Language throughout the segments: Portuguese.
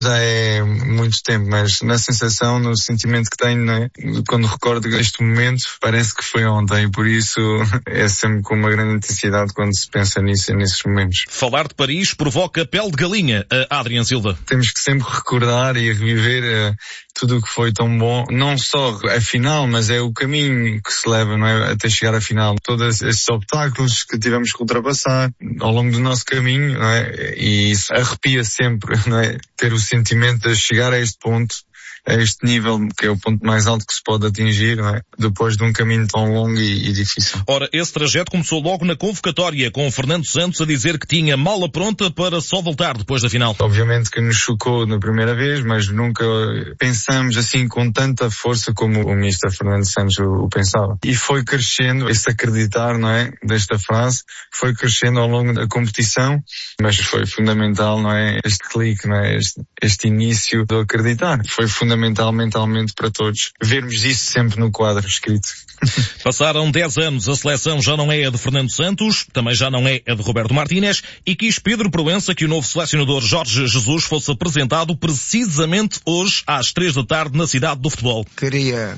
Já é muito tempo, mas na sensação, no sentimento que tenho, né, quando recordo este momento, parece que foi ontem, por isso é sempre com uma grande intensidade quando se pensa nisso e nesses momentos. Falar de Paris provoca pele de galinha, a Adrian Silva. Temos que sempre recordar e reviver tudo o que foi tão bom, não só a final, mas é o caminho que se leva, não é, até chegar à final. Todos esses obstáculos que tivemos que ultrapassar ao longo do nosso caminho, não é, e isso arrepia sempre, não é, ter o sentimento de chegar a este ponto, a este nível, que é o ponto mais alto que se pode atingir, não é? Depois de um caminho tão longo e difícil. Ora, esse trajeto começou logo na convocatória, com o Fernando Santos a dizer que tinha mala pronta para só voltar depois da final. Obviamente que nos chocou na primeira vez, mas nunca pensamos assim com tanta força como o Mister Fernando Santos o pensava. E foi crescendo, esse acreditar, não é, desta frase, foi crescendo ao longo da competição, mas foi fundamental, não é, este clique, não é, este início do acreditar. Foi fundamental mentalmente para todos vermos isso sempre no quadro escrito. Passaram 10 anos, a seleção já não é a de Fernando Santos, também já não é a de Roberto Martínez, e quis Pedro Proença que o novo selecionador Jorge Jesus fosse apresentado precisamente hoje às 3 da tarde na cidade do futebol. Queria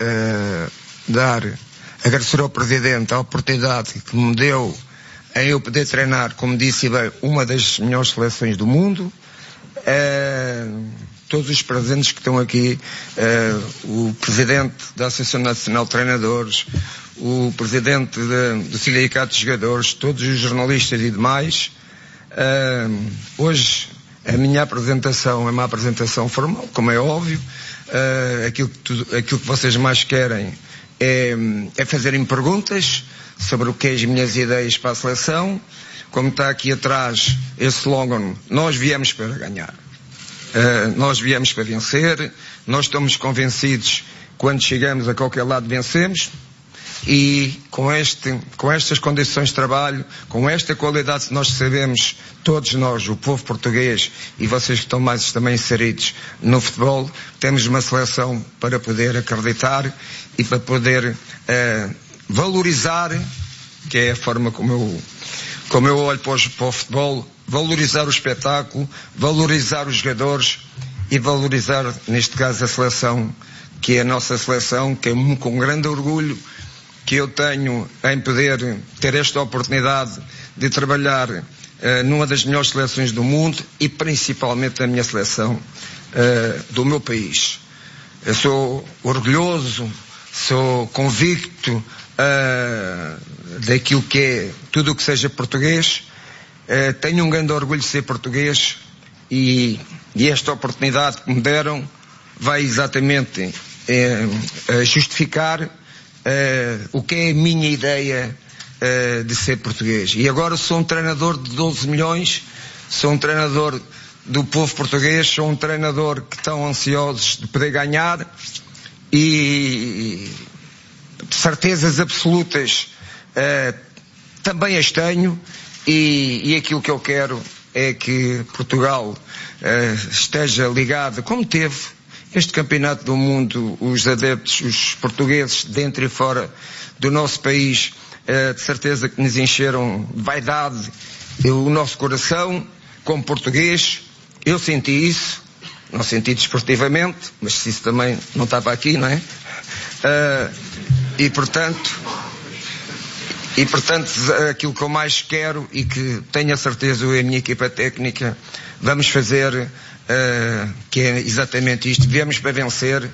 agradecer ao Presidente a oportunidade que me deu em eu poder treinar, como disse bem, uma das melhores seleções do mundo. Todos os presentes que estão aqui, o Presidente da Associação Nacional de Treinadores, o Presidente do Sindicato de Jogadores, todos os jornalistas e demais. Hoje a minha apresentação é uma apresentação formal, como é óbvio. Aquilo que vocês mais querem é fazerem perguntas sobre o que é as minhas ideias para a seleção. Como está aqui atrás esse slogan, nós viemos para ganhar. Nós viemos para vencer, nós estamos convencidos quando chegamos a qualquer lado vencemos, e com estas condições de trabalho, com esta qualidade que nós sabemos, todos nós, o povo português e vocês que estão mais também inseridos no futebol, temos uma seleção para poder acreditar e para poder valorizar, que é a forma como eu olho para o futebol, valorizar o espetáculo, valorizar os jogadores e valorizar, neste caso, a seleção, que é a nossa seleção, que é com grande orgulho que eu tenho em poder ter esta oportunidade de trabalhar numa das melhores seleções do mundo e principalmente a minha seleção do meu país. Eu sou orgulhoso, sou convicto daquilo que é tudo o que seja português. Tenho um grande orgulho de ser português e esta oportunidade que me deram vai exatamente justificar o que é a minha ideia de ser português. E agora sou um treinador de 12 milhões, sou um treinador do povo português, sou um treinador que estão ansiosos de poder ganhar e certezas absolutas também as tenho, e aquilo que eu quero é que Portugal esteja ligado, como teve este campeonato do mundo, os adeptos, os portugueses dentro e fora do nosso país, de certeza que nos encheram de vaidade o nosso coração como português. Eu senti isso, não senti desportivamente, mas isso também não estava aqui, não é? E portanto aquilo que eu mais quero e que tenho a certeza eu e a minha equipa técnica vamos fazer, que é exatamente isto. Viemos para vencer,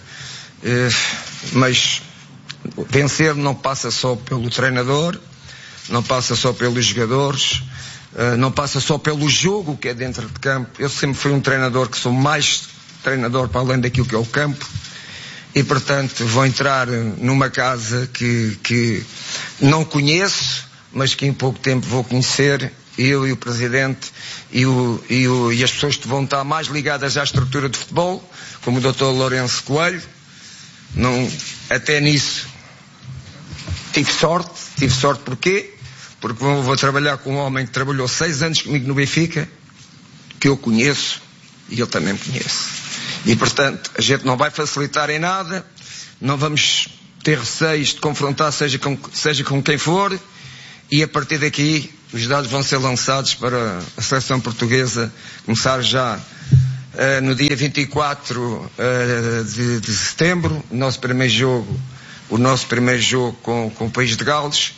mas vencer não passa só pelo treinador, não passa só pelos jogadores, não passa só pelo jogo que é dentro de campo. Eu sempre fui um treinador que sou mais treinador para além daquilo que é o campo. E, portanto, vou entrar numa casa que não conheço, mas que em pouco tempo vou conhecer, eu e o Presidente e as pessoas que vão estar mais ligadas à estrutura de futebol, como o Dr. Lourenço Coelho. Até nisso tive sorte porquê? Porque vou trabalhar com um homem que trabalhou 6 anos comigo no Benfica, que eu conheço e ele também me conhece. E, portanto, a gente não vai facilitar em nada, não vamos ter receios de confrontar, seja com quem for, e a partir daqui os dados vão ser lançados para a seleção portuguesa começar já no dia 24 de setembro, o nosso primeiro jogo com o país de Gales,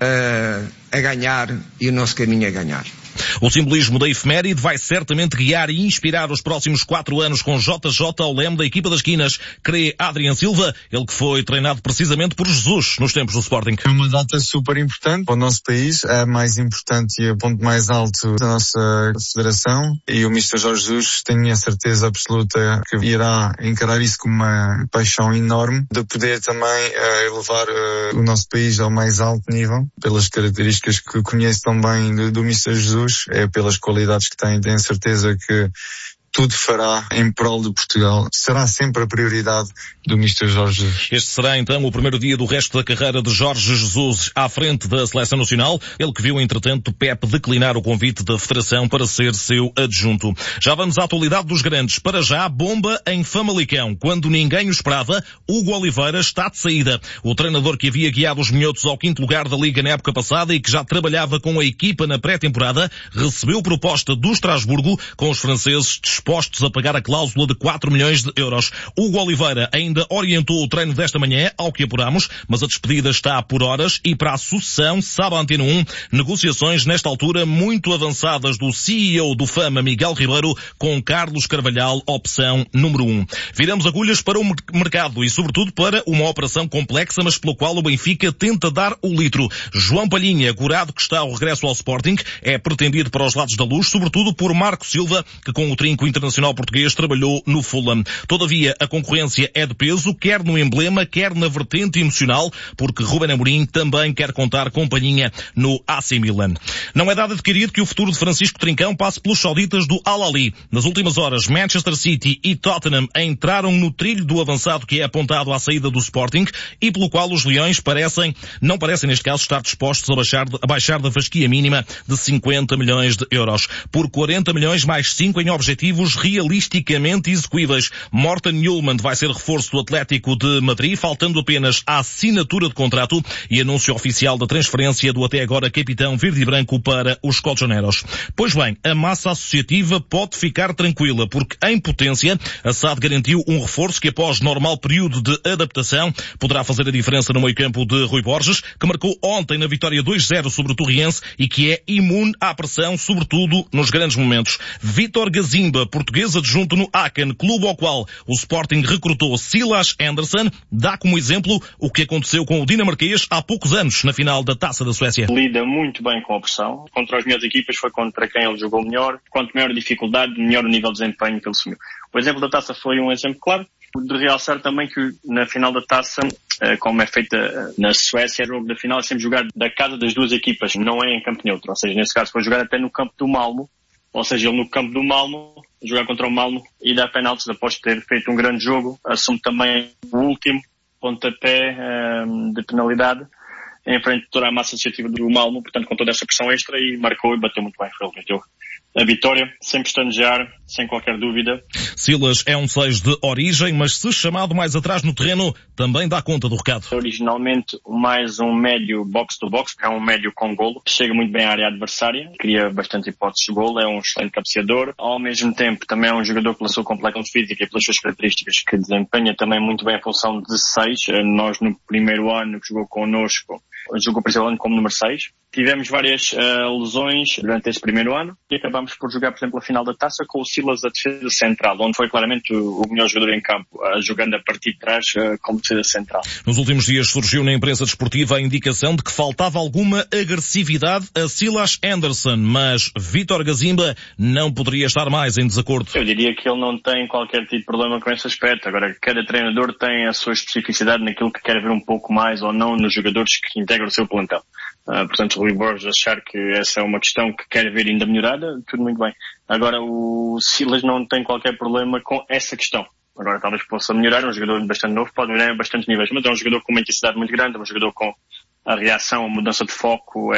a ganhar, e o nosso caminho é ganhar. O simbolismo da efeméride vai certamente guiar e inspirar os próximos 4 anos com JJ ao leme da equipa das Quinas, crê Adrian Silva, ele que foi treinado precisamente por Jesus nos tempos do Sporting. É uma data super importante para o nosso país, é a mais importante e o ponto mais alto da nossa federação, e o Mr. Jorge Jesus tenho a certeza absoluta que irá encarar isso com uma paixão enorme de poder também elevar o nosso país ao mais alto nível, pelas características que conheço também do Mr. Jesus. É pelas qualidades que tem, tenho certeza que tudo fará em prol de Portugal. Será sempre a prioridade do Mr. Jorge Jesus. Este será então o primeiro dia do resto da carreira de Jorge Jesus à frente da Seleção Nacional, ele que viu entretanto Pep declinar o convite da Federação para ser seu adjunto. Já vamos à atualidade dos grandes. Para já, bomba em Famalicão. Quando ninguém o esperava, Hugo Oliveira está de saída. O treinador que havia guiado os minhotos ao 5º lugar da Liga na época passada e que já trabalhava com a equipa na pré-temporada, recebeu proposta do Estrasburgo, com os franceses dispostos a pagar a cláusula de 4 milhões de euros. Hugo Oliveira ainda orientou o treino desta manhã, ao que apuramos, mas a despedida está por horas e para a sucessão, sabe a Antena 1, negociações nesta altura muito avançadas do CEO do Fama, Miguel Ribeiro, com Carlos Carvalhal, opção número 1. Viramos agulhas para o mercado e sobretudo para uma operação complexa, mas pelo qual o Benfica tenta dar o litro. João Palhinha, curado que está ao regresso ao Sporting, é pretendido para os lados da luz, sobretudo por Marco Silva, que com o trinco internacional português trabalhou no Fulham. Todavia, a concorrência é de peso, quer no emblema, quer na vertente emocional, porque Ruben Amorim também quer contar com Palhinha no AC Milan. Não é dado adquirido que o futuro de Francisco Trincão passe pelos sauditas do Al-Ahly. Nas últimas horas, Manchester City e Tottenham entraram no trilho do avançado que é apontado à saída do Sporting e pelo qual os Leões não parecem neste caso estar dispostos a baixar da fasquia mínima de 50 milhões de euros. Por 40 milhões mais 5 em objetivos realisticamente execuíveis. Morten Hjulmand vai ser reforço do Atlético de Madrid, faltando apenas a assinatura de contrato e anúncio oficial da transferência do até agora capitão verde e branco para os colchoneros. Pois bem, a massa associativa pode ficar tranquila, porque em potência a SAD garantiu um reforço que após normal período de adaptação poderá fazer a diferença no meio-campo de Rui Borges, que marcou ontem na vitória 2-0 sobre o Torriense e que é imune à pressão, sobretudo nos grandes momentos. Vítor Gazimba, português adjunto no Aachen, clube ao qual o Sporting recrutou Silas Andersson, dá como exemplo o que aconteceu com o dinamarquês há poucos anos na final da Taça da Suécia. Lida muito bem com a pressão. Contra as melhores equipas foi contra quem ele jogou melhor. Quanto maior a dificuldade, melhor o nível de desempenho que ele assumiu. O exemplo da Taça foi um exemplo claro. De realçar também que na final da Taça, como é feita na Suécia, o jogo da final é sempre jogado da casa das duas equipas, não é em campo neutro. Ou seja, nesse caso foi jogado até no campo do Malmo. Ou seja, ele no campo do Malmo, jogar contra o Malmo e dar penaltis após ter feito um grande jogo, assume também o último pontapé de penalidade em frente de toda a massa associativa do Malmo, portanto com toda essa pressão extra, e marcou e bateu muito bem, foi ele a vitória, sem pestanejar, sem qualquer dúvida. Silas é um 6 de origem, mas se chamado mais atrás no terreno, também dá conta do recado. Originalmente mais um médio box-to-box, que é um médio com golo, chega muito bem à área adversária, cria bastante hipóteses de golo, é um excelente cabeceador. Ao mesmo tempo também é um jogador pela sua complexão física e pelas suas características que desempenha também muito bem a função de 6. Nós no primeiro ano que jogou connosco, jogou principalmente como número 6. Tivemos várias lesões durante esse primeiro ano e acabamos por jogar, por exemplo, a final da Taça com o Silas a defesa central, onde foi claramente o melhor jogador em campo, jogando a partir de trás como defesa central. Nos últimos dias surgiu na imprensa desportiva a indicação de que faltava alguma agressividade a Silas Anderson, mas Vítor Gazimba não poderia estar mais em desacordo. Eu diria que ele não tem qualquer tipo de problema com esse aspecto. Agora, cada treinador tem a sua especificidade naquilo que quer ver um pouco mais ou não nos jogadores que integram o seu plantel. Portanto, o Rui Borges achar que essa é uma questão que quer ver ainda melhorada, tudo muito bem. Agora, o Silas não tem qualquer problema com essa questão. Agora, talvez possa melhorar, é um jogador bastante novo, pode melhorar em bastantes níveis, mas é um jogador com uma intensidade muito grande, é um jogador com a reação, a mudança de foco,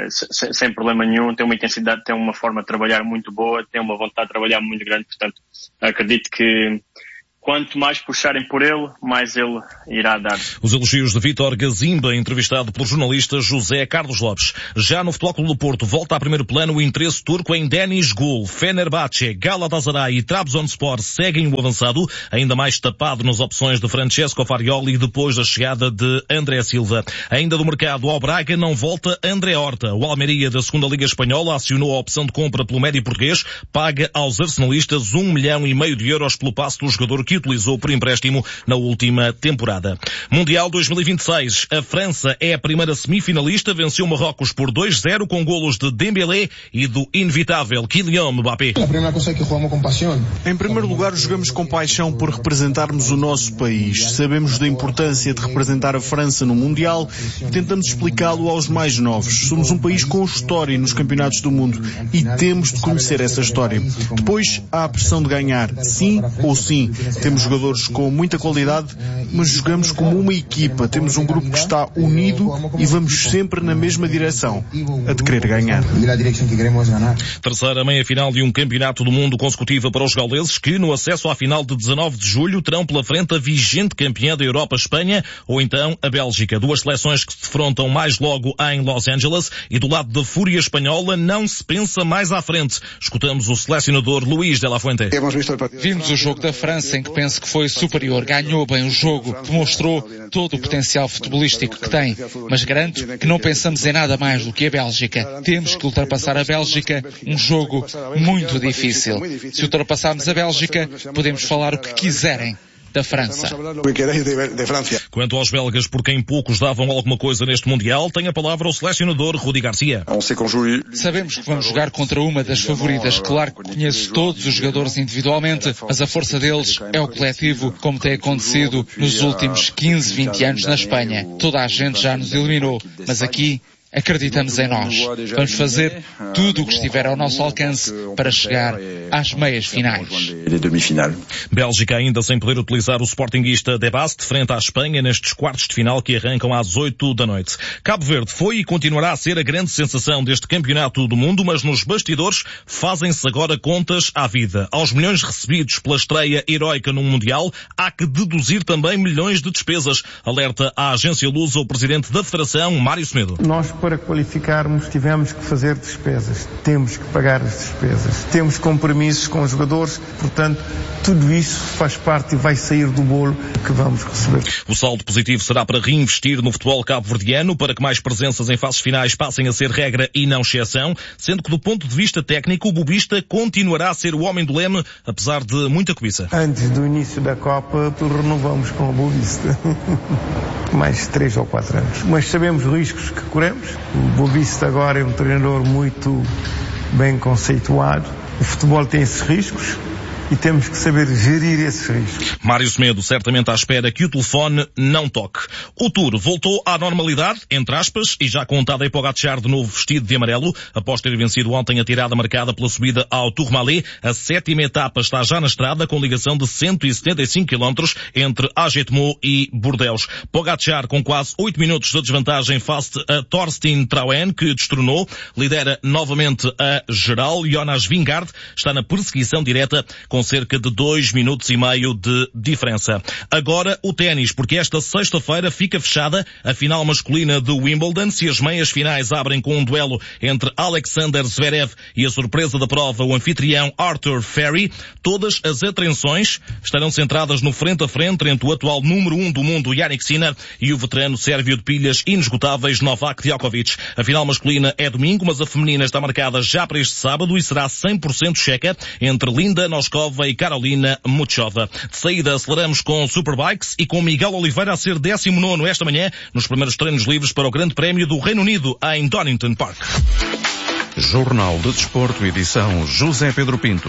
sem problema nenhum, tem uma intensidade, tem uma forma de trabalhar muito boa, tem uma vontade de trabalhar muito grande, portanto, acredito que quanto mais puxarem por ele, mais ele irá dar. Os elogios de Vítor Gazimba, entrevistado pelo jornalista José Carlos Lopes. Já no Futebol Clube do Porto, volta a primeiro plano o interesse turco em Deniz Gül. Fenerbahçe, Galatasaray e Trabzonspor seguem o avançado, ainda mais tapado nas opções de Francesco Farioli depois da chegada de André Silva. Ainda do mercado ao Braga não volta André Horta. O Almeria da segunda Liga Espanhola acionou a opção de compra pelo médio português, paga aos arsenalistas 1,5 milhão de euros pelo passe do jogador que utilizou por empréstimo na última temporada. Mundial 2026. A França é a primeira semifinalista, venceu Marrocos por 2-0 com golos de Dembélé e do inevitável Kylian Mbappé. Em primeiro lugar, jogamos com paixão por representarmos o nosso país. Sabemos da importância de representar a França no Mundial e tentamos explicá-lo aos mais novos. Somos um país com história nos campeonatos do mundo e temos de conhecer essa história. Depois há a pressão de ganhar, sim ou sim. Temos jogadores com muita qualidade, mas jogamos como uma equipa. Temos um grupo que está unido e vamos sempre na mesma direção, a de querer ganhar. Terceira meia-final de um campeonato do mundo consecutiva para os gauleses que, no acesso à final de 19 de julho, terão pela frente a vigente campeã da Europa, Espanha, ou então a Bélgica. Duas seleções que se defrontam mais logo em Los Angeles e do lado da fúria espanhola não se pensa mais à frente. Escutamos o selecionador Luís de la Fuente. Vimos o jogo da França em que penso que foi superior, ganhou bem o jogo, demonstrou todo o potencial futebolístico que tem, mas garanto que não pensamos em nada mais do que a Bélgica. Temos que ultrapassar a Bélgica, um jogo muito difícil. Se ultrapassarmos a Bélgica, podemos falar o que quiserem da França. Quanto aos belgas, por quem poucos davam alguma coisa neste Mundial, tem a palavra o selecionador Rudi Garcia. Sabemos que vamos jogar contra uma das favoritas. Claro que conheço todos os jogadores individualmente, mas a força deles é o coletivo, como tem acontecido nos últimos 15, 20 anos na Espanha. Toda a gente já nos eliminou, mas aqui acreditamos em nós. Vamos fazer tudo o que estiver ao nosso alcance para chegar às meias finais. Bélgica ainda sem poder utilizar o sportinguista De Bast frente à Espanha nestes quartos de final que arrancam às 8 da noite. Cabo Verde foi e continuará a ser a grande sensação deste campeonato do mundo, mas nos bastidores fazem-se agora contas à vida. Aos milhões recebidos pela estreia heroica no Mundial, há que deduzir também milhões de despesas. Alerta à agência Lusa o presidente da Federação, Mário Semedo. Nós, para qualificarmos, tivemos que fazer despesas. Temos que pagar as despesas. Temos compromissos com os jogadores, portanto, tudo isso faz parte e vai sair do bolo que vamos receber. O saldo positivo será para reinvestir no futebol cabo-verdiano, para que mais presenças em fases finais passem a ser regra e não exceção, sendo que do ponto de vista técnico, o bobista continuará a ser o homem do leme, apesar de muita cobiça. Antes do início da Copa, renovamos com o bobista. Mais 3 ou 4 anos. Mas sabemos os riscos que corremos. O Bobista agora é um treinador muito bem conceituado. O futebol tem esses riscos e temos que saber gerir esses riscos. Mário Semedo certamente à espera que o telefone não toque. O Tour voltou à normalidade, entre aspas, e já com Tadej Pogačar de novo vestido de amarelo, após ter vencido ontem a tirada marcada pela subida ao Tourmalet. A 7ª etapa está já na estrada, com ligação de 175 km entre Agetmo e Bordeaux. Pogačar com quase 8 minutos de desvantagem face a Thorstein Trauen, que destronou, lidera novamente a geral. Jonas Vingegaard está na perseguição direta, com cerca de 2 minutos e meio de diferença. Agora o ténis, porque esta sexta-feira fica fechada a final masculina de Wimbledon. Se as meias finais abrem com um duelo entre Alexander Zverev e a surpresa da prova, o anfitrião Arthur Ferry, todas as atenções estarão centradas no frente a frente entre o atual número 1 do mundo, Jannik Sinner, e o veterano sérvio de pilhas inesgotáveis, Novak Djokovic. A final masculina é domingo, mas a feminina está marcada já para este sábado e será 100% checa entre Linda Noskova e Carolina Muchova. De saída, aceleramos com Superbikes e com Miguel Oliveira a ser 19º esta manhã nos primeiros treinos livres para o Grande Prémio do Reino Unido em Donington Park. Jornal de Desporto, edição José Pedro Pinto.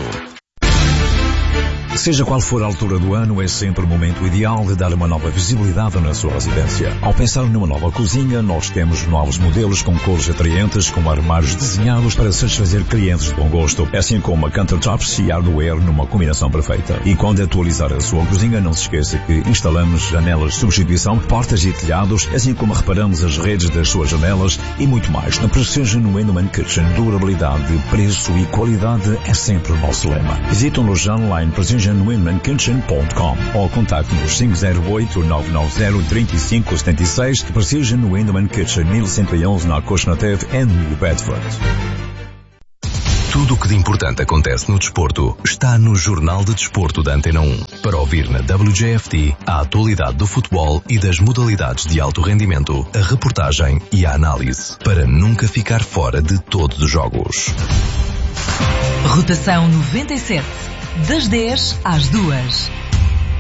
Seja qual for a altura do ano, é sempre o momento ideal de dar uma nova visibilidade na sua residência. Ao pensar numa nova cozinha, nós temos novos modelos com cores atraentes, com armários desenhados para satisfazer clientes de bom gosto, assim como a countertops e hardware numa combinação perfeita. E quando atualizar a sua cozinha, não se esqueça que instalamos janelas de substituição, portas e telhados, assim como reparamos as redes das suas janelas e muito mais. Na Precision Window & Kitchen, durabilidade, preço e qualidade é sempre o nosso lema. Visite-nos online precision.pt no windmankitchen.com ou contacte-nos 508-990-3576 de Precision no Windman Kitchen 1111 na Cochnated em New Bedford. Tudo o que de importante acontece no desporto está no Jornal de Desporto da Antena 1. Para ouvir na WJFT a atualidade do futebol e das modalidades de alto rendimento, a reportagem e a análise, para nunca ficar fora de todos os jogos. Rotação 97, das 10 às 2.